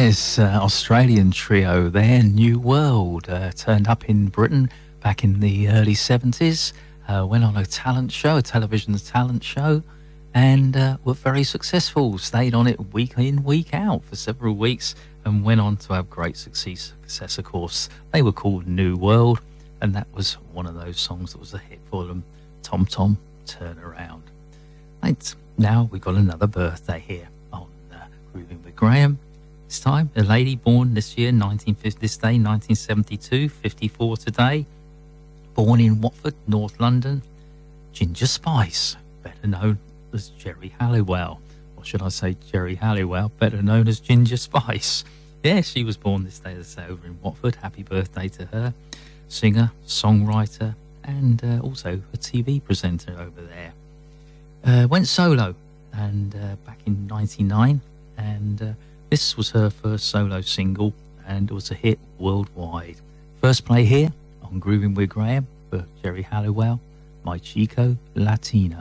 Yes, Australian trio there, New World, turned up in Britain back in the early 70s, went on a talent show, a television talent show, and were very successful, stayed on it week in, week out for several weeks, and went on to have great success, of course. They were called New World, and that was one of those songs that was a hit for them, Tom Tom, Turn Around. Right, now we've got another birthday here on Grooving with Graham. This time, a lady born this year, 1972, 54 today, born in Watford, North London, Ginger Spice, better known as Geri Halliwell. Or should I say Geri Halliwell, better known as Ginger Spice. Yeah, she was born this day, as I say, over in Watford. Happy birthday to her. Singer, songwriter, and also a TV presenter over there. Went solo and back in 99, and this was her first solo single, and it was a hit worldwide. First play here on Grooving with Graham for Geri Halliwell, My Chico Latina.